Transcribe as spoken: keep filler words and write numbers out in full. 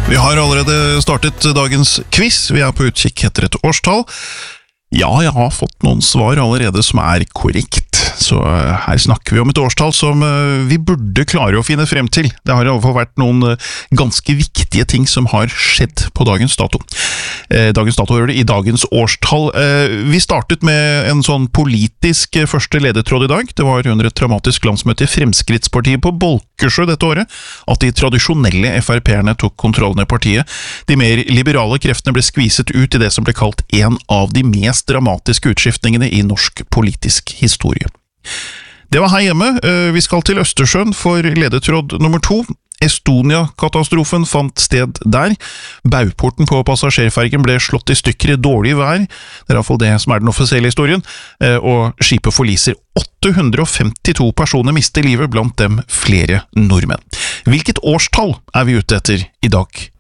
Vi har allerede startet dagens quiz. Vi er på utkikk etter et årstall. Ja, jeg har fått noen svar allerede som er korrekt. Så her snakker vi om et årstall som vi burde klare å finne frem til. Det har i alle fall vært noen ganske viktige ting som har skjedd på dagens dato. Dagens dato gjør det i dagens årstall. Vi startet med en sånn politisk første ledetråd i dag. Det var under et dramatisk landsmøte i Fremskrittspartiet på Bolkesjø dette året at de tradisjonelle F R P-erne tok kontrollen i partiet. De mer liberale kreftene ble skviset ut i det som ble kalt en av de mest dramatiske utskiftningene i norsk politisk historie. Det var her hjemme. Vi skal til Østersjøen for ledetråd nummer to. Estonia-katastrofen fant sted der. Bauporten på passasjerfergen ble slått i stykker i dårlig vær. Det er i hvert fall det som er den offisielle historien. Og skipet forliser. åtte hundre og femtito personer mister livet, blant dem flere nordmenn. Hvilket årstall er vi ute etter i dag